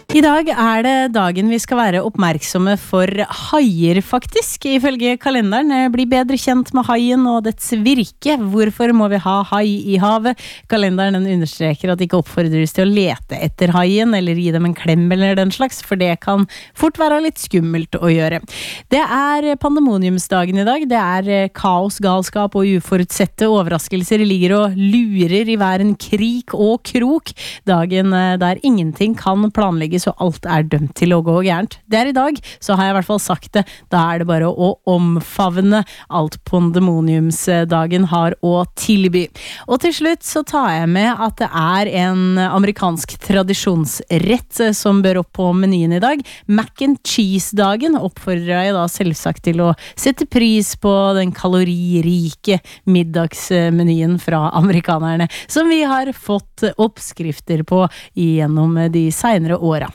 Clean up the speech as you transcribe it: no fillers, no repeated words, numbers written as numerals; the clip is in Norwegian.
I dag det dagen vi skal være oppmerksomme for haier faktisk. Ifølge kalenderen bli bedre kjent med haien og dets virke. Hvorfor må vi ha hai i havet? Kalenderen den understreker at det ikke oppfordres til å lete etter haien eller gi dem en klem eller den slags, for det kan fort være litt skummelt å gjøre. Det pandemoniumsdagen i dag. Det kaos, galskap og uforutsette overraskelser ligger og lurer i hver en krik og krok. Dagen der ingenting kan planlegges så alt dømt til å gå gærent. Det i dag, så har jeg i hvert fall sagt det. Da det bare å omfavne alt pandemoniumsdagen har å tilby. Og til slutt så tar jeg med at det en amerikansk tradisjonsrett som bør opp på menyen i dag. Mac and cheese-dagen oppfordrer jeg da selvsagt til å sette pris på den kaloririke middagsmenyen fra amerikanerne, som vi har fått oppskrifter på gjennom de senere åra.